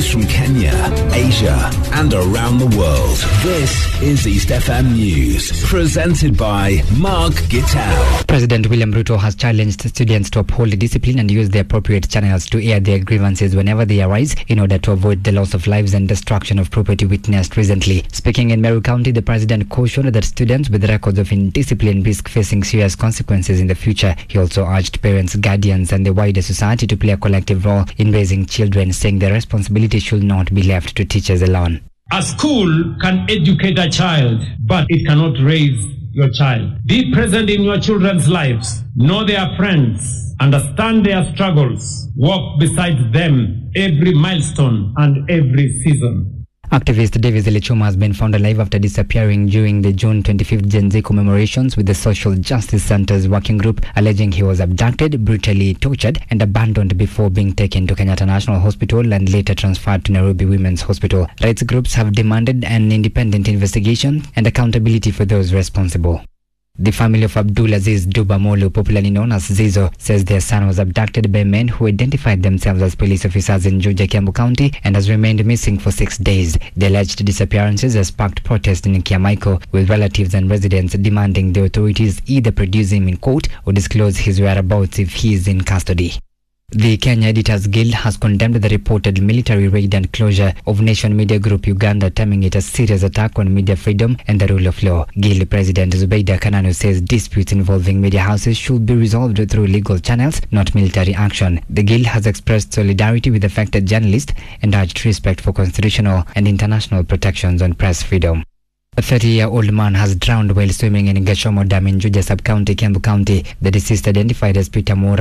news from Kenya, Asia, and around the world. This is East FM News, presented by Mark Gittal. President William Ruto has challenged students to uphold discipline and use the appropriate channels to air their grievances whenever they arise in order to avoid the loss of lives and destruction of property witnessed recently. Speaking in Meru County, the president cautioned that students with records of indiscipline risk facing serious consequences in the future. He also urged parents, guardians, and the wider society to play a collective role in raising children, saying the responsibility should not be left to teachers alone. A school can educate a child, but it cannot raise your child. Be present in your children's lives. Know their friends. Understand their struggles. Walk beside them every milestone and every season. Activist Davis Lichuma has been found alive after disappearing during the June 25th Gen Z commemorations, with the Social Justice Center's working group alleging he was abducted, brutally tortured, and abandoned before being taken to Kenyatta National Hospital and later transferred to Nairobi Women's Hospital. Rights groups have demanded an independent investigation and accountability for those responsible. The family of Abdul Aziz Duba Molu, popularly known as Zizo, says their son was abducted by men who identified themselves as police officers in Juja, Kiambu County, and has remained missing for 6 days. The alleged disappearances has sparked protest in Kiamaiko, with relatives and residents demanding the authorities either produce him in court or disclose his whereabouts if he is in custody. The Kenya Editors Guild has condemned the reported military raid and closure of Nation Media Group Uganda, terming it a serious attack on media freedom and the rule of law. Guild President Zubeida Kananu says disputes involving media houses should be resolved through legal channels, not military action. The Guild has expressed solidarity with affected journalists and urged respect for constitutional and international protections on press freedom. A 30-year-old man has drowned while swimming in Gashomo Dam in Juja Sub-County, Kiambu County. The deceased, identified as Peter Moore,